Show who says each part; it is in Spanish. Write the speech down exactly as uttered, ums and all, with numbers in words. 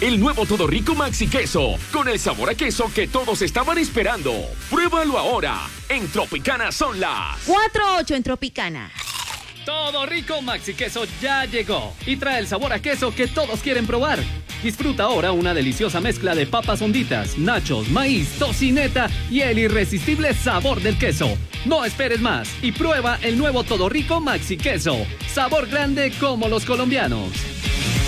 Speaker 1: el nuevo Todo Rico Maxi Queso, con el sabor a queso que todos estaban esperando. Pruébalo ahora. En Tropicana son las
Speaker 2: cuatro ocho en Tropicana.
Speaker 3: Todo Rico Maxi Queso ya llegó y trae el sabor a queso que todos quieren probar. Disfruta ahora una deliciosa mezcla de papas honditas, nachos, maíz, tocineta y el irresistible sabor del queso. No esperes más y prueba el nuevo Todo Rico Maxi Queso. Sabor grande como los colombianos.